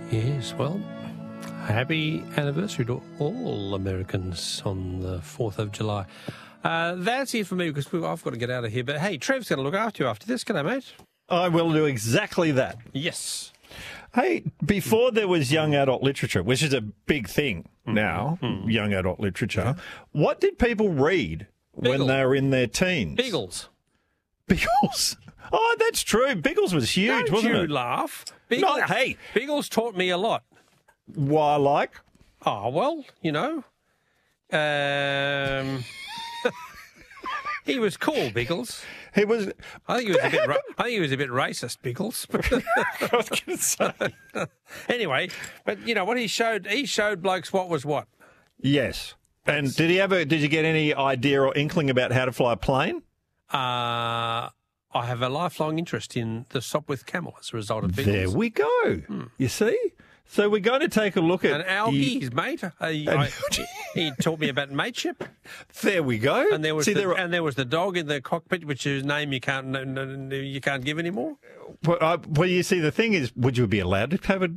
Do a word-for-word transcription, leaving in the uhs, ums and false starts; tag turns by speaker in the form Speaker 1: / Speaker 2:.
Speaker 1: Yes, well, happy anniversary to all Americans on the fourth of July. Uh, that's it for me because I've got to get out of here. But hey, Trev's going to look after you after this. G'day, mate.
Speaker 2: I will do exactly that.
Speaker 1: Yes.
Speaker 2: Hey, before there was young adult literature, which is a big thing now, mm-hmm. young adult literature, yeah. What did people read
Speaker 1: Beagle.
Speaker 2: when they were in their teens?
Speaker 1: Beagles.
Speaker 2: Beagles? Oh, that's true. Beagles was huge,
Speaker 1: Don't
Speaker 2: wasn't
Speaker 1: you
Speaker 2: it?
Speaker 1: laugh. Beagles,
Speaker 2: No, hey.
Speaker 1: Beagles taught me a lot.
Speaker 2: Why, like?
Speaker 1: Oh, well, you know. Um, he was cool, Beagles.
Speaker 2: He was.
Speaker 1: I think he was a bit. Ra- I think he was a bit racist, Beagles.
Speaker 2: I was going to say.
Speaker 1: Anyway, but you know what he showed? He showed blokes what was what.
Speaker 2: Yes. And did he ever? Did you get any idea or inkling about how to fly a plane?
Speaker 1: Uh I have a lifelong interest in the Sopwith Camel as a result of Beagles.
Speaker 2: There we go. Hmm. You see. So we're going to take a look at...
Speaker 1: And algae, mate. I, I, he taught me about mateship.
Speaker 2: There we go.
Speaker 1: And there was
Speaker 2: See,
Speaker 1: the,
Speaker 2: there are...
Speaker 1: and there was the dog in the cockpit, which whose name you can't you can't give anymore.
Speaker 2: Well, I, well, you see, the thing is, would you be allowed to have a